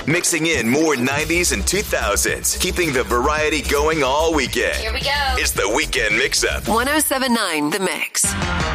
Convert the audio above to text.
Mixing in more 90s and 2000s, keeping the variety going all weekend. Here we go. It's the Weekend Mix-Up. 107.9 The Mix.